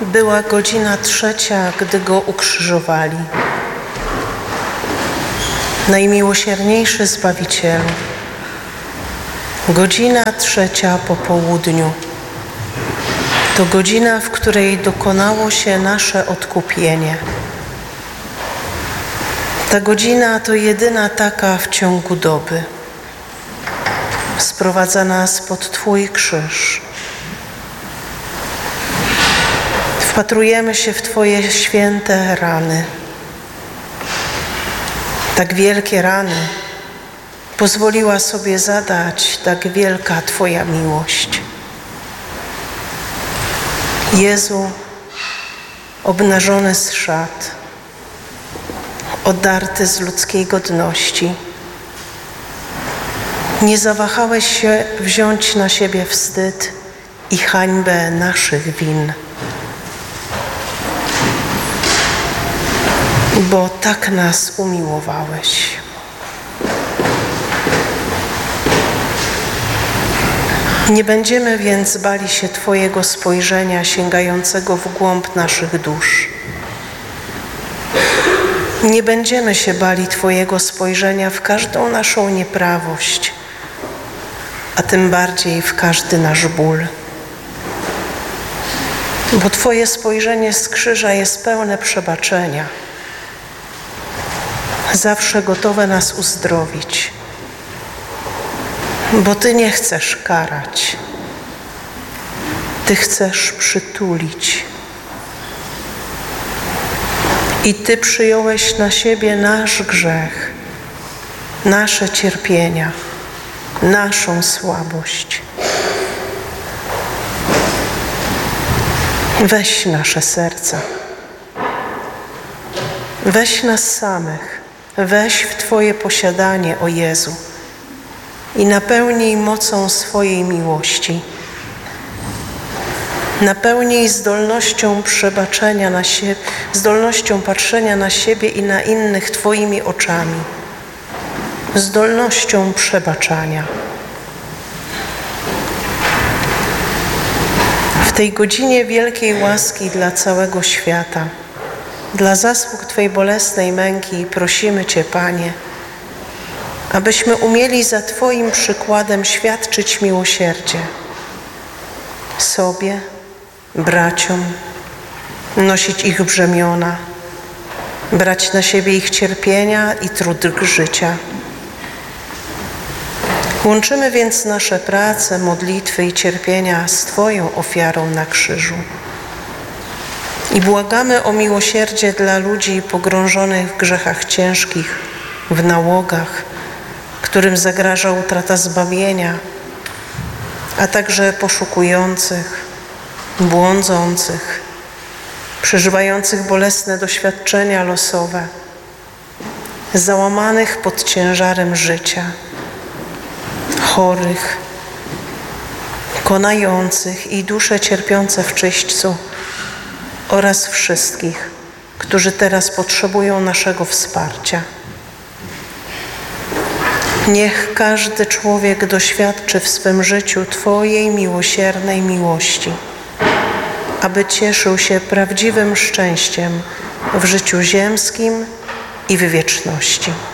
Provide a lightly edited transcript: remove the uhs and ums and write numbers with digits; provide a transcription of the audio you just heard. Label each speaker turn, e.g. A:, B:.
A: Była godzina 3, gdy Go ukrzyżowali. Najmiłosierniejszy Zbawicielu, godzina 3 po południu. To godzina, w której dokonało się nasze odkupienie. Ta godzina to jedyna taka w ciągu doby. Sprowadza nas pod Twój krzyż. Wpatrujemy się w Twoje święte rany. Tak wielkie rany pozwoliła sobie zadać tak wielka Twoja miłość. Jezu, obnażony z szat, odarty z ludzkiej godności, nie zawahałeś się wziąć na siebie wstyd i hańbę naszych win. Bo tak nas umiłowałeś. Nie będziemy więc bali się Twojego spojrzenia sięgającego w głąb naszych dusz. Nie będziemy się bali Twojego spojrzenia w każdą naszą nieprawość, a tym bardziej w każdy nasz ból. Bo Twoje spojrzenie z krzyża jest pełne przebaczenia, zawsze gotowe nas uzdrowić. Bo Ty nie chcesz karać, Ty chcesz przytulić. I Ty przyjąłeś na siebie nasz grzech, nasze cierpienia, naszą słabość. Weź nasze serca, weź nas samych, weź w Twoje posiadanie, o Jezu, i napełnij mocą swojej miłości. Napełnij zdolnością przebaczenia na siebie, zdolnością patrzenia na siebie i na innych Twoimi oczami, zdolnością przebaczania. W tej godzinie wielkiej łaski dla całego świata, dla zasług Twej bolesnej męki prosimy Cię, Panie, abyśmy umieli za Twoim przykładem świadczyć miłosierdzie sobie, braciom, nosić ich brzemiona, brać na siebie ich cierpienia i trud życia. Łączymy więc nasze prace, modlitwy i cierpienia z Twoją ofiarą na krzyżu i błagamy o miłosierdzie dla ludzi pogrążonych w grzechach ciężkich, w nałogach, którym zagraża utrata zbawienia, a także poszukujących, błądzących, przeżywających bolesne doświadczenia losowe, załamanych pod ciężarem życia, chorych, konających i dusze cierpiące w czyśćcu oraz wszystkich, którzy teraz potrzebują naszego wsparcia. Niech każdy człowiek doświadczy w swym życiu Twojej miłosiernej miłości, aby cieszył się prawdziwym szczęściem w życiu ziemskim i w wieczności.